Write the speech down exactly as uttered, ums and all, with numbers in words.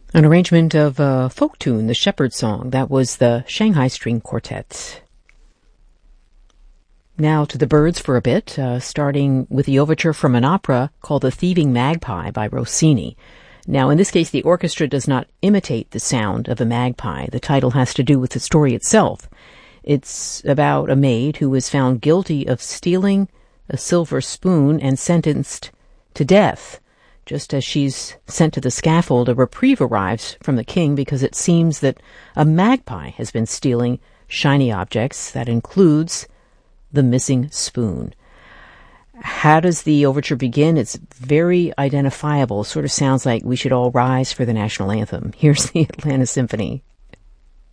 An arrangement of a folk tune, the Shepherd Song. That was the Shanghai String Quartet. Now to the birds for a bit, uh, starting with the overture from an opera called The Thieving Magpie by Rossini. Now, in this case, the orchestra does not imitate the sound of a magpie. The title has to do with the story itself. It's about a maid who is found guilty of stealing a silver spoon and sentenced to death. Just as she's sent to the scaffold, a reprieve arrives from the king because it seems that a magpie has been stealing shiny objects. That includes the missing spoon. How does the overture begin? It's very identifiable. Sort of sounds like we should all rise for the national anthem. Here's the Atlanta Symphony.